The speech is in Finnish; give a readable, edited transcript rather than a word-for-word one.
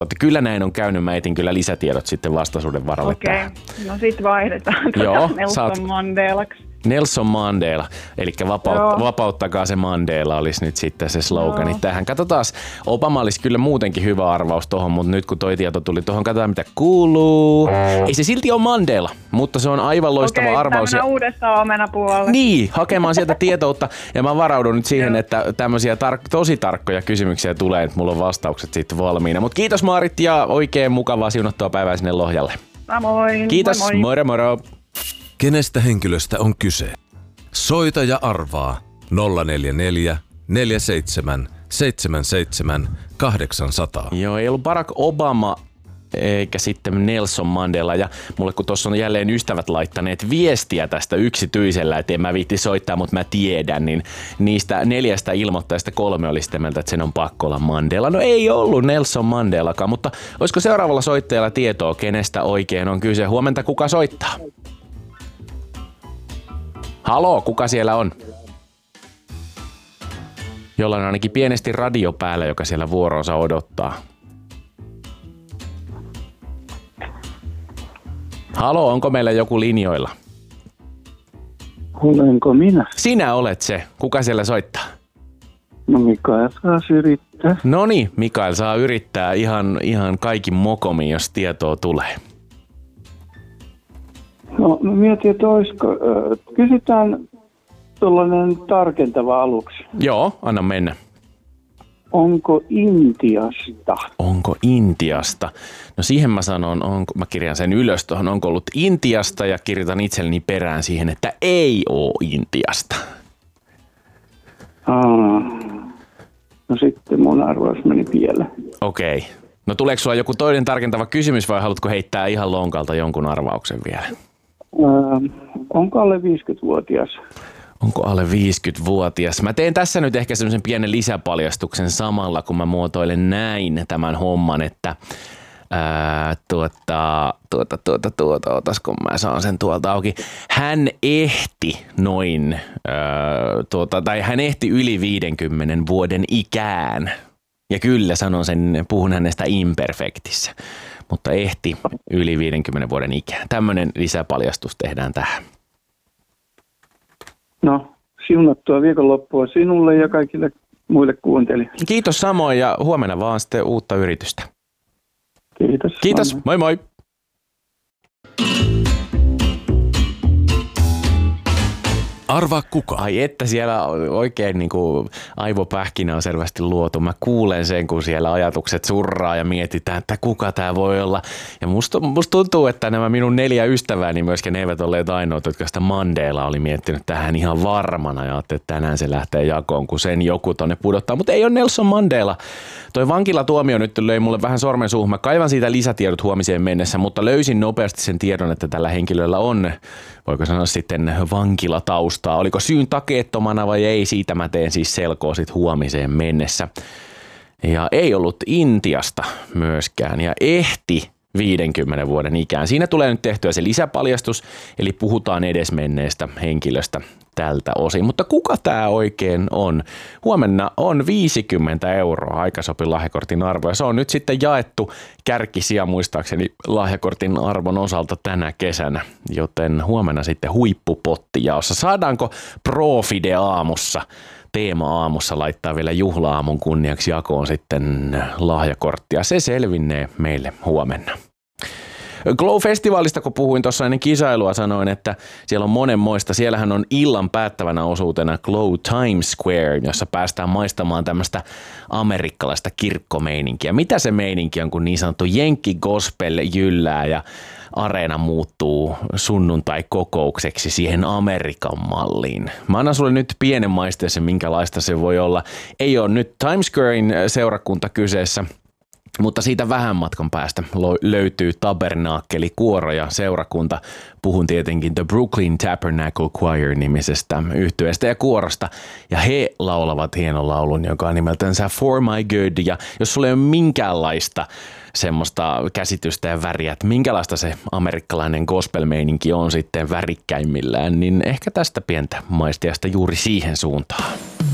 Kyllä näin on käynyt, mä etin kyllä lisätiedot sitten vastaisuuden varalle tähän. Okei, no sit vaihdetaan Nelson Mandelaksi. Nelson Mandela, eli vapauttakaa se Mandela olisi nyt sitten se slogani tähän. Katsotaan, Obama olisi kyllä muutenkin hyvä arvaus tohon, mutta nyt kun toi tieto tuli tohon, katsotaan mitä kuuluu. Ei se silti ole Mandela, mutta se on aivan loistava arvaus. Okei, uudestaan omenapuolelle. Niin, hakemaan sieltä tietoutta ja mä varaudun nyt siihen, että tämmöisiä tosi tarkkoja kysymyksiä tulee, että mulla on vastaukset sitten valmiina. Mutta kiitos Maarit ja oikein mukavaa siunattua päivää sinne Lohjalle. Samoin. Kiitos, moi. moro. Kenestä henkilöstä on kyse? Soita ja arvaa 044 47 77 800. Joo, ei ollut Barack Obama eikä sitten Nelson Mandela. Ja mulle kun tuossa on jälleen ystävät laittaneet viestiä tästä yksityisellä, että en mä viitti soittaa, mutta mä tiedän, niin niistä 4 ilmoittajista 3 oli sitä mieltä, että sen on pakko olla Mandela. No ei ollut Nelson Mandelakaan, mutta olisiko seuraavalla soittajalla tietoa, kenestä oikein on kyse? Huomenta, kuka soittaa? Haloo, kuka siellä on? Jolla on ainakin pienesti radio päällä, joka siellä vuoronsa odottaa. Haloo, onko meillä joku linjoilla? Olenko minä? Sinä olet se. Kuka siellä soittaa? No Mikael saa yrittää. Noniin, Mikael saa yrittää ihan kaikin mokomin, jos tietoa tulee. No mietin, että olisiko, kysytään tuollainen tarkentava aluksi. Joo, anna mennä. Onko Intiasta? Onko Intiasta? No siihen mä sanon, mä kirjan sen ylös tuohon, onko ollut Intiasta ja kirjoitan itselleni perään siihen, että ei oo Intiasta. No sitten mun arvaus meni pieleen. Okei. No tuleeko sulla joku toinen tarkentava kysymys vai haluatko heittää ihan lonkalta jonkun arvauksen vielä? Onko alle 50-vuotias? Onko alle 50-vuotias? Mä teen tässä nyt ehkä semmoisen pienen lisäpaljastuksen samalla, kun mä muotoilen näin tämän homman, että otasko mä saan sen tuolta auki. Hän ehti hän ehti yli 50 vuoden ikään. Ja kyllä sanon sen, puhun hänestä imperfektissä, mutta ehti yli 50 vuoden ikään. Tämmöinen lisäpaljastus tehdään tähän. No, siunattua viikonloppua sinulle ja kaikille muille kuuntelijoille. Kiitos samoin ja huomenna vaan sitten uutta yritystä. Kiitos. Kiitos, moi moi. Arvaa kuka. Ai että siellä oikein niin kuin aivopähkinä on selvästi luotu. Mä kuulen sen, kun siellä ajatukset surraa ja mietitään, että kuka tää voi olla. Ja musta tuntuu, että nämä minun 4 ystävääni myöskään eivät olleet ainoat, jotka sitä Mandela oli miettinyt tähän ihan varmana. Ja ajattelin, että tänään se lähtee jakoon, kun sen joku tonne pudottaa. Mutta ei ole Nelson Mandela. Toi vankilatuomio nyt löi mulle vähän sormen suuhun. Mä kaivan siitä lisätiedot huomiseen mennessä, mutta löysin nopeasti sen tiedon, että tällä henkilöllä on, voiko sanoa sitten, vankilataustaa. Oliko syyn takeettomana vai ei, siitä mä teen siis selkoa sit huomiseen mennessä. Ja ei ollut Intiasta myöskään ja ehti 50 vuoden ikään. Siinä tulee nyt tehtyä se lisäpaljastus, eli puhutaan edesmenneestä henkilöstä tältä osin. Mutta kuka tämä oikein on? Huomenna on 50 € aikasopin lahjakortin arvo ja se on nyt sitten jaettu kärkisija muistaakseni lahjakortin arvon osalta tänä kesänä, joten huomenna sitten huippupottijaossa. Saadaanko Profide aamussa? Teema-aamussa laittaa vielä juhla-aamun kunniaksi jakoon sitten lahjakorttia. Se selvinnee meille huomenna. Glow-festivaalista, kun puhuin tuossa ennen kisailua, sanoin, että siellä on monenmoista. Siellähän on illan päättävänä osuutena Glow Times Square, jossa päästään maistamaan tämmöistä amerikkalaista kirkkomeininkiä. Mitä se meininki on, kun niin sanottu jenkki-gospel jyllää ja areena muuttuu sunnuntai-kokoukseksi siihen Amerikan malliin. Mä annan sulle nyt pienen maisteessa, minkälaista se voi olla. Ei ole nyt Times Squarein seurakunta kyseessä, mutta siitä vähän matkan päästä löytyy Tabernaakkeli kuoro ja seurakunta. Puhun tietenkin The Brooklyn Tabernacle Choir -nimisestä yhtyeestä ja kuorosta. Ja he laulavat hienon laulun, joka on nimeltänsä For My Good. Ja jos sulla ei ole minkäänlaista semmoista käsitystä ja väriä, että minkälaista se amerikkalainen gospel-meininki on sitten värikkäimmillään, niin ehkä tästä pientä maistiasta juuri siihen suuntaan.